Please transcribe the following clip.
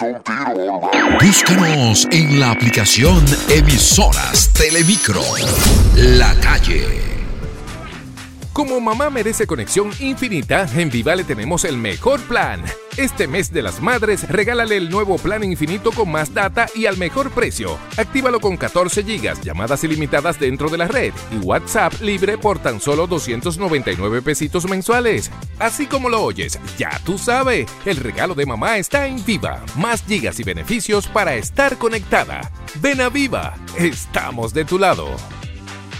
Búscanos en la aplicación Emisoras Telemicro. La Calle. Como mamá merece conexión infinita, en Viva le tenemos el mejor plan. Este mes de las madres, regálale el nuevo plan infinito con más data y al mejor precio. Actívalo con 14 gigas, llamadas ilimitadas dentro de la red y WhatsApp libre por tan solo 299 pesitos mensuales. Así como lo oyes, ya tú sabes, el regalo de mamá está en Viva. Más gigas y beneficios para estar conectada. Ven a Viva, estamos de tu lado.